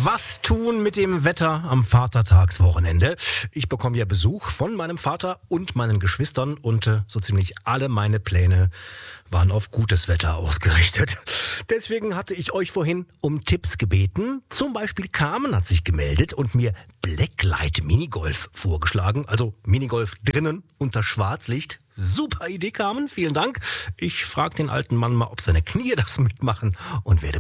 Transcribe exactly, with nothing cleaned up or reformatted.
Was tun mit dem Wetter am Vatertagswochenende? Ich bekomme ja Besuch von meinem Vater und meinen Geschwistern und äh, so ziemlich alle meine Pläne waren auf gutes Wetter ausgerichtet. Deswegen hatte ich euch vorhin um Tipps gebeten. Zum Beispiel Carmen hat sich gemeldet und mir Blacklight Minigolf vorgeschlagen. Also Minigolf drinnen unter Schwarzlicht. Super Idee, Carmen. Vielen Dank. Ich frage den alten Mann mal, ob seine Knie das mitmachen und werde